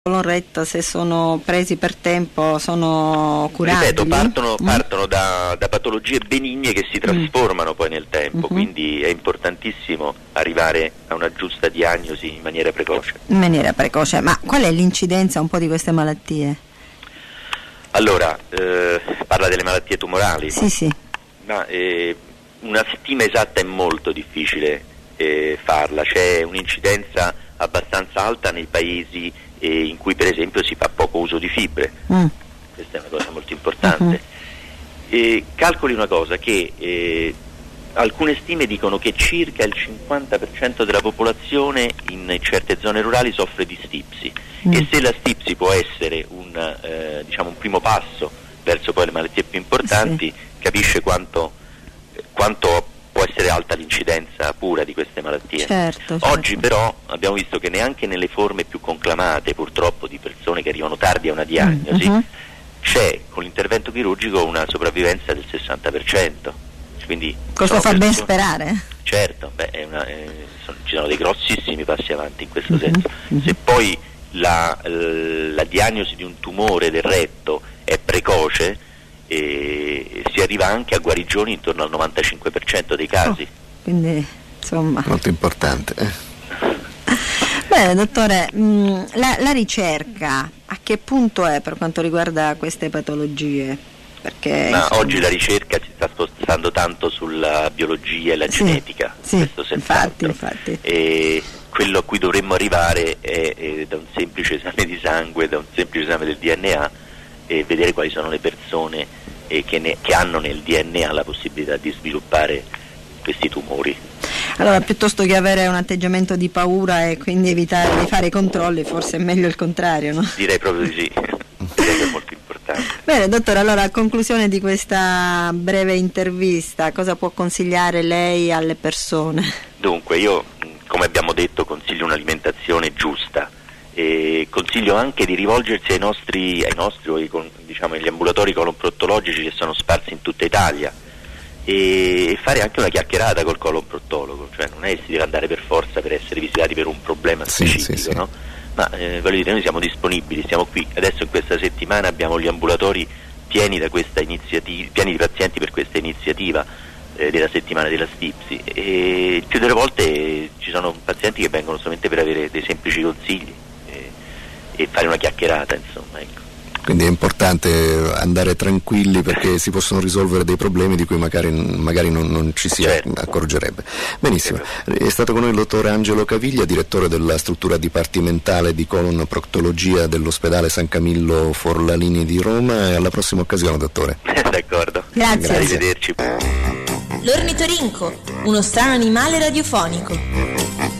colon retto, se sono presi per tempo, sono curabili? Ripeto, partono da patologie benigne che si trasformano poi nel tempo, quindi è importantissimo arrivare a una giusta diagnosi in maniera precoce. In maniera precoce, ma qual è l'incidenza un po' di queste malattie? Allora, parla delle malattie tumorali? Sì. Ma una stima esatta è molto difficile farla, c'è un'incidenza abbastanza alta nei paesi in cui per esempio si fa poco uso di fibre, questa è una cosa molto importante. Calcoli una cosa, che alcune stime dicono che circa il 50% della popolazione in certe zone rurali soffre di stipsi, e se la stipsi può essere un primo passo verso poi le malattie più importanti, capisce quanto può essere alta l'incidenza pura di queste malattie. Certo. Oggi però abbiamo visto che neanche nelle forme più conclamate, purtroppo, di persone che arrivano tardi a una diagnosi, c'è con l'intervento chirurgico una sopravvivenza del 60%. Quindi cosa fa ben sperare? Certo, ci sono dei grossissimi passi avanti in questo senso. Se poi la diagnosi di un tumore del retto è precoce, si arriva anche a guarigioni intorno al 95% dei casi. Quindi insomma molto importante. Bene, dottore, la ricerca a che punto è per quanto riguarda queste patologie? Perché oggi la ricerca si sta spostando tanto sulla biologia e la genetica, questo senz'altro. Infatti. E quello a cui dovremmo arrivare è da un semplice esame di sangue, da un semplice esame del DNA, e vedere quali sono le persone che hanno nel DNA la possibilità di sviluppare questi tumori. Allora, piuttosto che avere un atteggiamento di paura e quindi evitare di fare i controlli, forse è meglio il contrario, no? Direi proprio di sì, direi che è molto importante. Bene, dottore, allora a conclusione di questa breve intervista, cosa può consigliare lei alle persone? Dunque, io, come abbiamo detto, consiglio un'alimentazione giusta. Consiglio anche di rivolgersi ai nostri agli ambulatori colon-prottologici che sono sparsi in tutta Italia, e fare anche una chiacchierata col colon-prottologo, cioè non è che si deve andare per forza per essere visitati per un problema specifico, sì. No? Ma voglio dire, noi siamo disponibili, siamo qui, adesso in questa settimana abbiamo gli ambulatori pieni da questa iniziativa, pieni di pazienti per questa iniziativa della settimana della stipsi, e più delle volte ci sono pazienti che vengono solamente per avere dei semplici consigli e fare una chiacchierata, insomma, ecco. Quindi è importante andare tranquilli, perché si possono risolvere dei problemi di cui magari non ci si accorgerebbe. Benissimo, è stato con noi il dottor Angelo Caviglia, direttore della struttura dipartimentale di colon-proctologia dell'ospedale San Camillo Forlanini di Roma, e alla prossima occasione, dottore. D'accordo. Grazie. Arrivederci. L'ornitorinco, uno strano animale radiofonico.